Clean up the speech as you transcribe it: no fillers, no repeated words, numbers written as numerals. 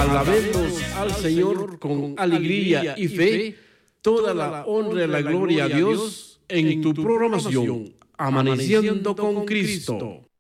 alabemos al Señor con alegría y fe, toda la honra y la gloria a Dios en tu programación, Amaneciendo con Cristo.